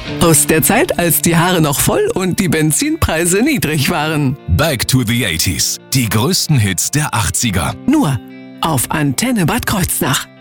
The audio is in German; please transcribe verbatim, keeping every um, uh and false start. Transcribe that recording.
Aus der Zeit, als die Haare noch voll und die Benzinpreise niedrig waren. Back to the eighties. Die größten Hits der achtziger. Nur auf Antenne Bad Kreuznach.